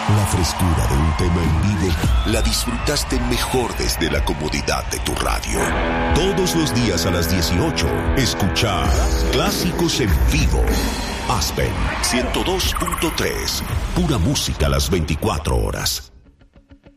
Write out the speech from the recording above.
La frescura de un tema en vivo la disfrutaste mejor desde la comodidad de tu radio. Todos los días a las 18, escuchar Clásicos en Vivo. Aspen 102.3, pura música a las 24 horas.